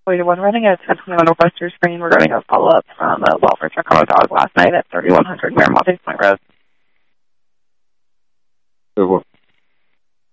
41 running at 1021 Northwestern Screen regarding a follow-up from a welfare check on a dog last night at 3100 Miramontes Point Road.